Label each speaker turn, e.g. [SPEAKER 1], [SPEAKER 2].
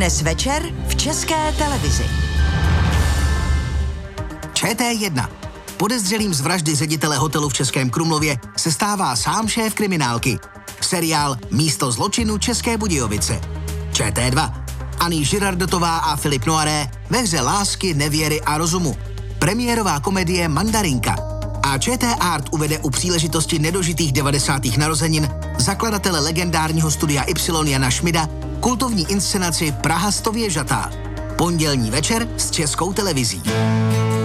[SPEAKER 1] Dnes večer v České televizi.
[SPEAKER 2] ČT1. Podezřelým z vraždy ředitele hotelu v Českém Krumlově se stává sám šéf kriminálky. Seriál Místo zločinu České Budějovice. ČT2. Anny Girardotová a Filip Noiré ve hře lásky, nevěry a rozumu. Premiérová komedie Mandarinka. A ČT Art uvede u příležitosti nedožitých 90. narozenin zakladatele legendárního studia Y Jana Šmida kultovní inscenaci Praha stověžatá. Pondělní večer s Českou televizí.